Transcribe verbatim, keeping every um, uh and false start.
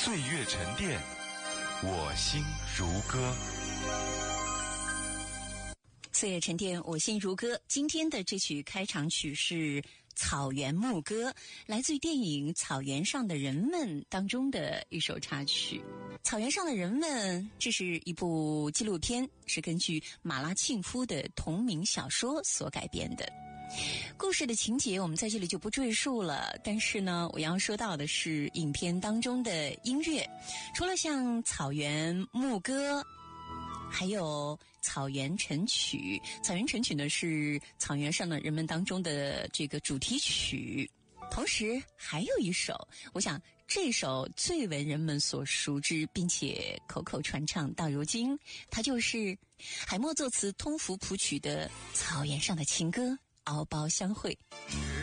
岁月沉淀，我心如歌。 岁月沉淀，我心如歌。今天的这曲开场曲是《草原牧歌》，来自于电影《草原上的人们》当中的一首插曲。草原上的人们，这是一部纪录片，是根据马拉沁夫的同名小说所改编的。故事的情节我们在这里就不赘述了，但是呢，我要说到的是影片当中的音乐。除了像草原牧歌，还有草原晨曲。草原晨曲呢是草原上的人们当中的这个主题曲，同时还有一首，我想这首最为人们所熟知并且口口传唱到如今，它就是海默作词通福谱曲的《草原上的情歌》，敖包相会。